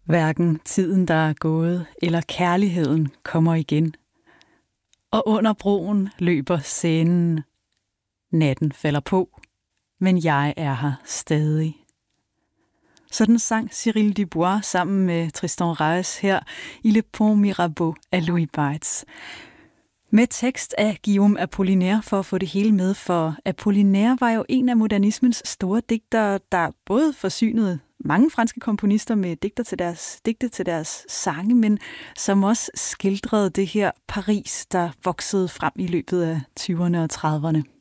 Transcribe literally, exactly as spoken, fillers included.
Hverken tiden, der er gået, eller kærligheden kommer igen. Og under broen løber Seinen. Natten falder på, men jeg er her stadig. Sådan sang Cyril Dubois sammen med Tristan Reis her i Le Pont Mirabeau af Louis Baetz. Med tekst af Guillaume Apollinaire for at få det hele med, for Apollinaire var jo en af modernismens store digtere, der både forsynede mange franske komponister med digter til deres, digte til deres sange, men som også skildrede det her Paris, der voksede frem i løbet af tyverne og trediverne.